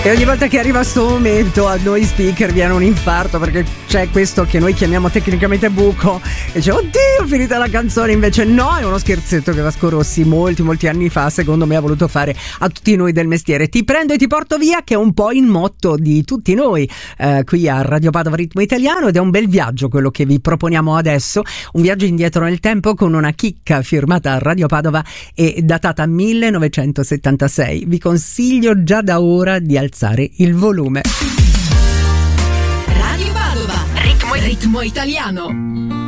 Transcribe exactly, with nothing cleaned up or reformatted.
E ogni volta che arriva sto momento a noi speaker viene un infarto, perché c'è questo che noi chiamiamo tecnicamente buco e dice oddio, finita la canzone. Invece no, è uno scherzetto che Vasco Rossi molti molti anni fa secondo me ha voluto fare a tutti noi del mestiere. Ti prendo e ti porto via, che è un po' il motto di tutti noi eh, qui a Radio Padova Ritmo Italiano, ed è un bel viaggio quello che vi proponiamo adesso, un viaggio indietro nel tempo con una chicca firmata a Radio Padova e datata millenovecentosettantasei. Vi consiglio già da ora di alzare il volume. Radio Padova, ritmo, ritmo italiano.